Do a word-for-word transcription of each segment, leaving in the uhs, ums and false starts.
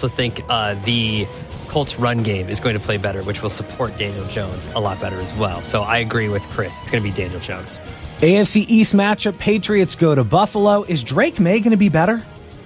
also think uh, the Colts run game is going to play better, which will support Daniel Jones a lot better as well. So I agree with Chris. It's going to be Daniel Jones. A F C East matchup, Patriots go to Buffalo. Is Drake May going to be better?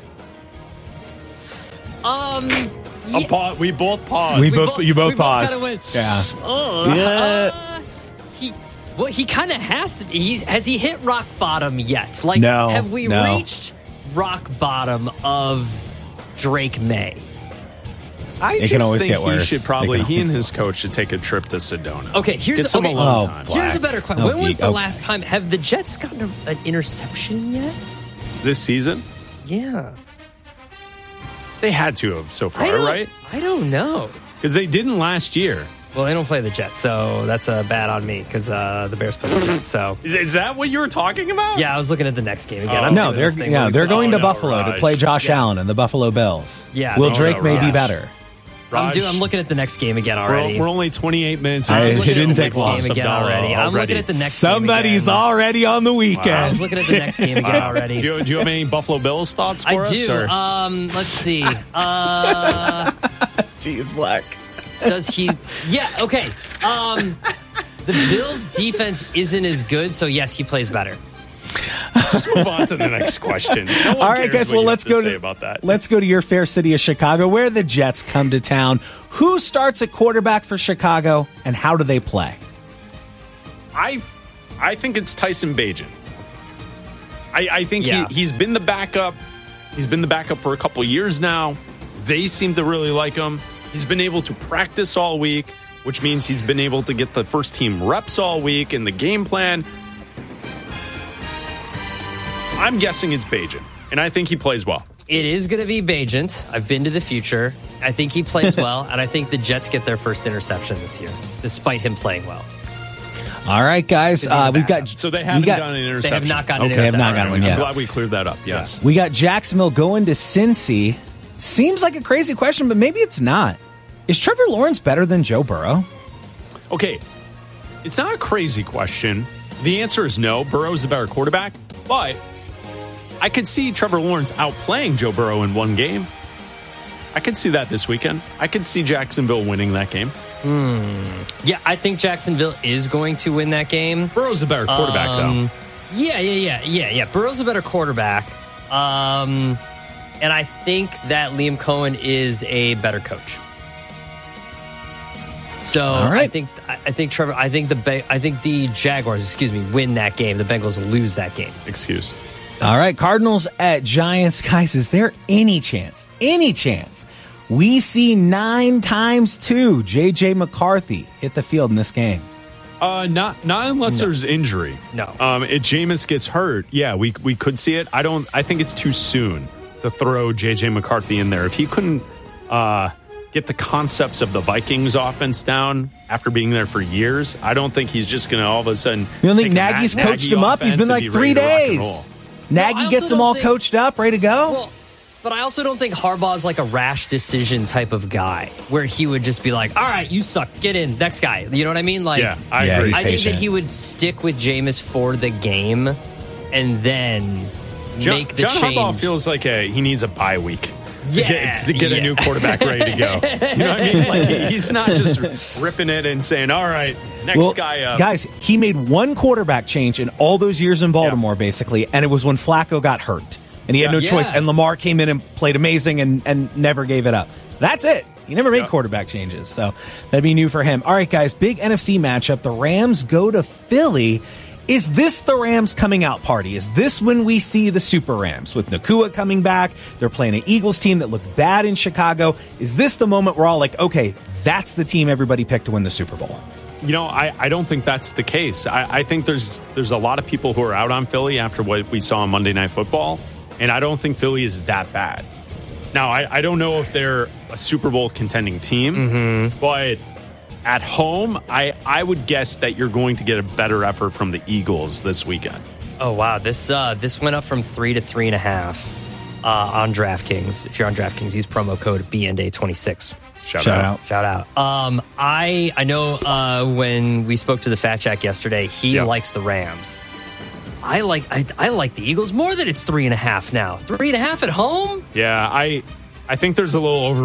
Um, yeah. pa- we both paused. We, we both, both you both we both paused. Both went, yeah. Oh, yeah. Uh, he, well, he kind of has to. He's, has he hit rock bottom yet? Like, no, have we no. reached rock bottom of Drake May? I it just can always think get he worse. should probably, he and his coach should take a trip to Sedona. Okay, here's Get some okay, alone oh, time. Here's a better question. No, when was he, the okay. last time? Have the Jets gotten a, an interception yet? This season? Yeah. They had to have so far, I don't, right? I don't know. Because they didn't last year. Well, they don't play the Jets, so that's uh, bad on me because uh, the Bears play the Jets. So Is, is that what you were talking about? yeah, I was looking at the next game again. Oh. I'm No, doing they're this thing yeah where we they're put- going Oh, to no, Buffalo Raj. to play Josh Yeah. Allen and the Buffalo Bills. Yeah, Will no, Drake no, may be Raj. better? I'm, Raj, doing, I'm looking at the next game again we're, already. we're only twenty-eight minutes I- into it the looking didn't at the take next long. game again already. I'm looking at the next Somebody's game again. already on the I weekend. was looking at the next game again Wow. already. Do you, do you have any Buffalo Bills thoughts for I us? do. or- Um, let's see. Uh, Jeez, Black. does he? Yeah. Okay. Um, the Bills' defense isn't as good, so yes, he plays better. Just move on to the next question. No one All right, cares guys. what Well, you let's have to go say to about that. let's go to your fair city of Chicago, where the Jets come to town. Who starts at quarterback for Chicago, and how do they play? I, I think it's Tyson Bagent. I, I think Yeah. he, he's been the backup. He's been the backup for a couple years now. They seem to really like him. He's been able to practice all week, which means he's been able to get the first team reps all week in the game plan. I'm guessing it's Bagent, and I think he plays well. It is going to be Bagent. I've been to the future. I think he plays well, and I think the Jets get their first interception this year, despite him playing well. All right, guys. Because he's a Uh, we've got backup. So they we haven't got, gotten an They interception. have not gotten an Okay, have interception. not gotten one yet. I'm glad we cleared that up. Yes. We got Jacksonville going to Cincy. Seems like a crazy question, but maybe it's not. Is Trevor Lawrence better than Joe Burrow? Okay, it's not a crazy question. The answer is no. Burrow's a better quarterback, but I could see Trevor Lawrence outplaying Joe Burrow in one game. I could see that this weekend. I could see Jacksonville winning that game. Yeah, I think Jacksonville is going to win that game. Burrow's a better quarterback, Um, though. Yeah, yeah, yeah, yeah, yeah. Burrow's a better quarterback. Um, and I think that Liam Cohen is a better coach. So All right. I think I I think Trevor. I think the Ba- I think the Jaguars, excuse me, win that game. The Bengals lose that game. Excuse. All right, Cardinals at Giants. Guys, is there any chance, any chance we see nine times two J J McCarthy hit the field in this game? Uh, not not unless No. there's injury. No. Um, if Jameis gets hurt, yeah, we we could see it. I don't. I think it's too soon to throw J J McCarthy in there. If he couldn't uh, get the concepts of the Vikings offense down after being there for years, I don't think he's just going to all of a sudden. You don't think take a Nagy's Matt coached Nagy him up? He's offense been and like be three ready to rock and days. roll? Nagy No, I also gets them don't all think- coached up, ready to go. Well, but I also don't think Harbaugh's like a rash decision type of guy where he would just be like, all right, you suck, get in, next guy. You know what I mean? Like, Yeah, I Yeah, agree. he's I think patient. that he would stick with Jameis for the game and then John, make the John change. Harbaugh feels like a, he needs a bye week to Yeah, get, to get yeah. a new quarterback ready to go. You know what I mean? Like he, he's not just ripping it and saying, "All right, next Well, guy up." guys, he made one quarterback change in all those years in Baltimore, basically, and it was when Flacco got hurt. And he had Yeah. no choice. Yeah. And Lamar came in and played amazing and, and never gave it up. That's it. He never made Yeah. quarterback changes. So that'd be new for him. All right, guys, big N F C matchup. The Rams go to Philly. Is this the Rams coming out party? Is this when we see the Super Rams with Nakua coming back? They're playing an Eagles team that looked bad in Chicago. Is this the moment we're all like, okay, that's the team everybody picked to win the Super Bowl? You know, I, I don't think that's the case. I, I think there's there's a lot of people who are out on Philly after what we saw on Monday Night Football, and I don't think Philly is that bad. Now, I, I don't know if they're a Super Bowl contending team, Mm-hmm. but at home, I, I would guess that you're going to get a better effort from the Eagles this weekend. Oh, wow. This uh, this went up from three to three and a half uh, on DraftKings. If you're on DraftKings, use promo code B N D A twenty-six. Shout, Shout out. out. Shout out. Um, I I know uh, when we spoke to the Fat Jack yesterday, he Yeah. likes the Rams. I like I, I like the Eagles more than it's three and a half now. Three and a half at home? Yeah, I I think there's a little over